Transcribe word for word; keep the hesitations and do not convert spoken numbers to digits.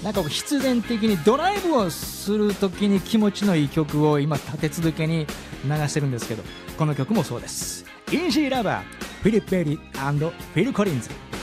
なんかこう必然的にドライブをするときに気持ちのいい曲を今立て続けに流してるんですけど、この曲もそうです。イージーラバー、フィリップ・ベリー&フィル・コリンズ。